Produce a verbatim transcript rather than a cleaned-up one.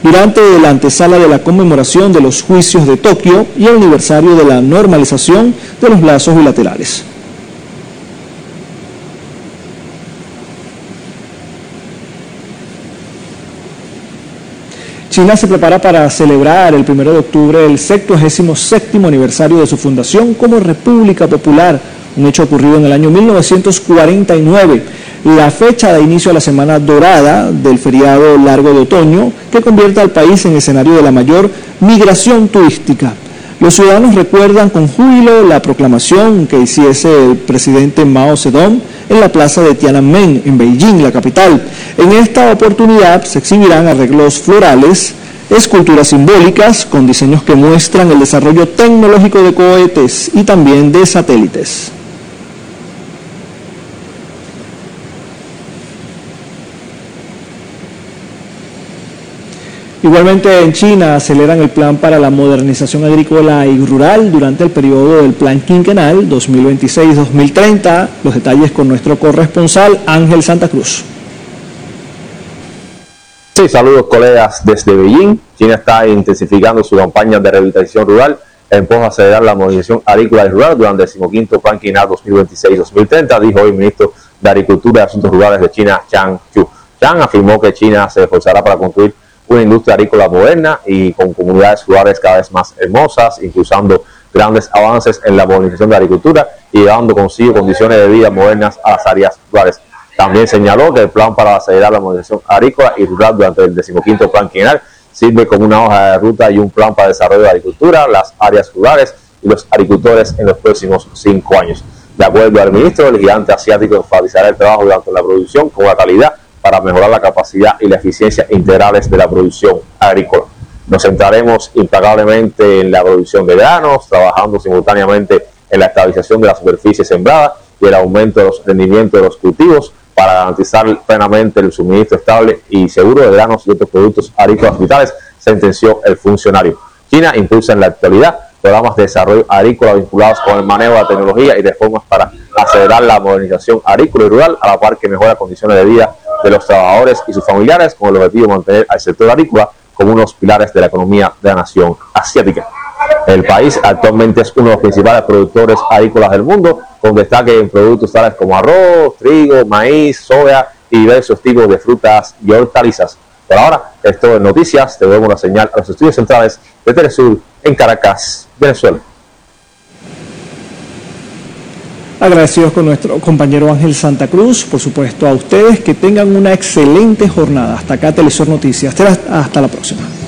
durante la antesala de la conmemoración de los juicios de Tokio y el aniversario de la normalización de los lazos bilaterales. China se prepara para celebrar el primero de octubre el septuagésimo séptimo aniversario de su fundación como República Popular, un hecho ocurrido en el año mil novecientos cuarenta y nueve. La fecha da inicio a la semana dorada del feriado largo de otoño, que convierte al país en escenario de la mayor migración turística. Los ciudadanos recuerdan con júbilo la proclamación que hiciese el presidente Mao Zedong en la plaza de Tiananmen, en Beijing, la capital. En esta oportunidad se exhibirán arreglos florales, esculturas simbólicas con diseños que muestran el desarrollo tecnológico de cohetes y también de satélites. Igualmente en China aceleran el plan para la modernización agrícola y rural durante el periodo del plan quinquenal dos mil veintiséis dos mil treinta. Los detalles con nuestro corresponsal Ángel Santa Cruz. Sí, saludos colegas desde Beijing. China está intensificando su campaña de revitalización rural en pos de acelerar la modernización agrícola y rural durante el decimoquinto plan quinquenal dos mil veintiséis dos mil treinta, dijo hoy el ministro de Agricultura y Asuntos Rurales de China, Zhang Qiu. Zhang afirmó que China se esforzará para construir una industria agrícola moderna y con comunidades rurales cada vez más hermosas, impulsando grandes avances en la modernización de la agricultura y llevando consigo condiciones de vida modernas a las áreas rurales. También señaló que el plan para acelerar la modernización agrícola y rural durante el decimoquinto plan quinquenal sirve como una hoja de ruta y un plan para el desarrollo de la agricultura, las áreas rurales y los agricultores en los próximos cinco años. De acuerdo al ministro, el gigante asiático enfatizará el trabajo durante la producción con la calidad para mejorar la capacidad y la eficiencia integrales de la producción agrícola. Nos centraremos implacablemente en la producción de granos, trabajando simultáneamente en la estabilización de la superficie sembrada y el aumento de los rendimientos de los cultivos para garantizar plenamente el suministro estable y seguro de granos y otros productos agrícolas vitales, sentenció el funcionario. China impulsa en la actualidad programas de desarrollo agrícola vinculados con el manejo de la tecnología y reformas para acelerar la modernización agrícola y rural, a la par que mejora condiciones de vida de los trabajadores y sus familiares, con el objetivo de mantener al sector agrícola como unos pilares de la economía de la nación asiática. El país actualmente es uno de los principales productores agrícolas del mundo, con destaque en productos tales como arroz, trigo, maíz, soya y diversos tipos de frutas y hortalizas. Por ahora, esto es noticias. Te damos la señal a los estudios centrales de Telesur en Caracas, Venezuela. Agradecidos con nuestro compañero Ángel Santa Cruz, por supuesto a ustedes, que tengan una excelente jornada. Hasta acá Telesur Noticias, hasta la próxima.